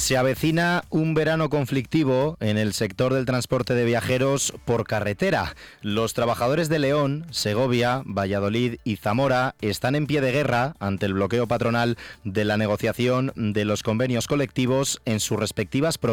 Se avecina un verano conflictivo en el sector del transporte de viajeros por carretera. Los trabajadores de León, Segovia, Valladolid y Zamora están en pie de guerra ante el bloqueo patronal de la negociación de los convenios colectivos en sus respectivas provincias.